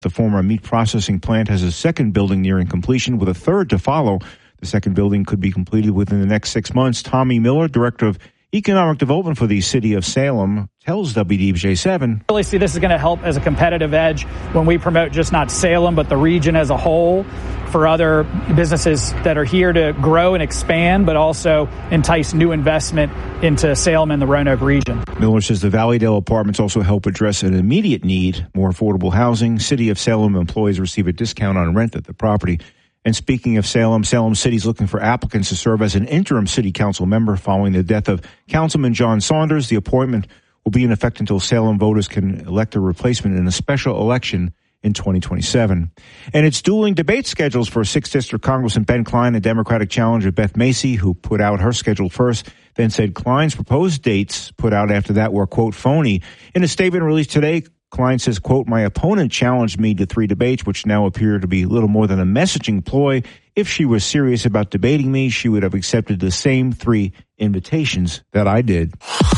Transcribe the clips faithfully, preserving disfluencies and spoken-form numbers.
The former meat processing plant has a second building nearing completion with a third to follow. The second building could be completed within the next six months. Tommy Miller, Director of Economic Development for the City of Salem, tells W D B J seven. I really see this is going to help as a competitive edge when we promote just not Salem, but the region as a whole for other businesses that are here to grow and expand, but also entice new investment into Salem and the Roanoke region. Miller says the Valleydale apartments also help address an immediate need, more affordable housing. City of Salem employees receive a discount on rent at the property. And speaking of Salem, Salem City is looking for applicants to serve as an interim city council member following the death of Councilman John Saunders. The appointment will be in effect until Salem voters can elect a replacement in a special election in twenty twenty-seven. And it's dueling debate schedules for sixth District Congressman Ben Cline and Democratic challenger Beth Macy, who put out her schedule first, then said Cline's proposed dates put out after that were, quote, phony. In a statement released today, Cline says, quote, my opponent challenged me to three debates, which now appear to be little more than a messaging ploy. If she was serious about debating me, she would have accepted the same three invitations that I did.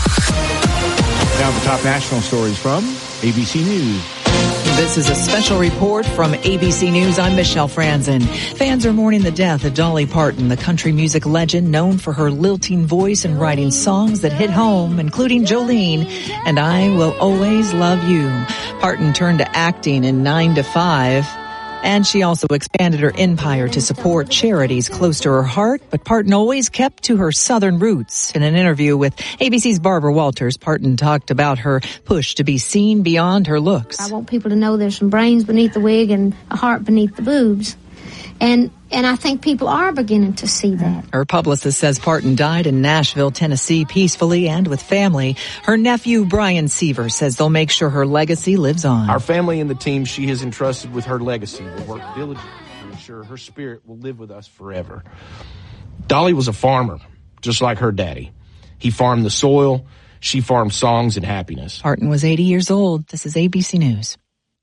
Now the top national stories from A B C News. This is a special report from A B C News. I'm Michelle Franzen. Fans are mourning the death of Dolly Parton, the country music legend known for her lilting voice and writing songs that hit home, including Jolene and I Will Always Love You. Parton turned to acting in nine to five. And she also expanded her empire to support charities close to her heart, but Parton always kept to her Southern roots. In an interview with A B C's Barbara Walters, Parton talked about her push to be seen beyond her looks. I want people to know there's some brains beneath the wig and a heart beneath the boobs. And and I think people are beginning to see that. Her publicist says Parton died in Nashville, Tennessee, peacefully and with family. Her nephew, Brian Seaver, says they'll make sure her legacy lives on. Our family and the team she has entrusted with her legacy will work diligently to ensure her spirit will live with us forever. Dolly was a farmer, just like her daddy. He farmed the soil. She farmed songs and happiness. Parton was eighty years old. This is A B C News.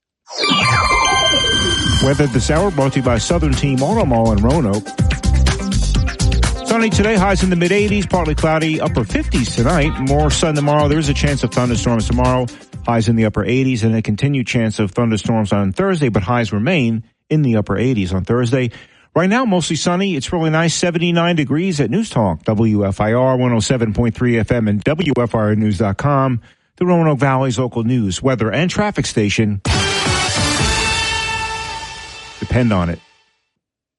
Weather this hour brought to you by Southern Team Auto Mall in Roanoke. Sunny today, highs in the mid eighties, partly cloudy, upper fifties tonight. More sun tomorrow. There is a chance of thunderstorms tomorrow, highs in the upper eighties, and a continued chance of thunderstorms on Thursday, but highs remain in the upper eighties on Thursday. Right now, mostly sunny. It's really nice, seventy-nine degrees at News Talk, W F I R one oh seven point three F M and W F I R news dot com, the Roanoke Valley's local news, weather, and traffic station. Depend on it.